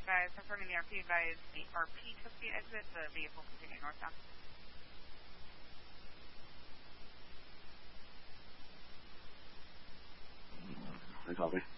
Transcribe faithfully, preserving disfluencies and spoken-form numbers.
guys, confirming the R P, you guys, the R P took the exit, the vehicle continuing northbound. I copy.